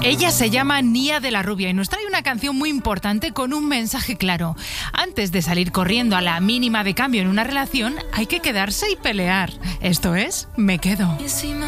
Ella se llama Nia de la Rubia y nos trae una canción muy importante con un mensaje claro. Antes de salir corriendo a la mínima de cambio en una relación, hay que quedarse y pelear. Esto es Me Quedo.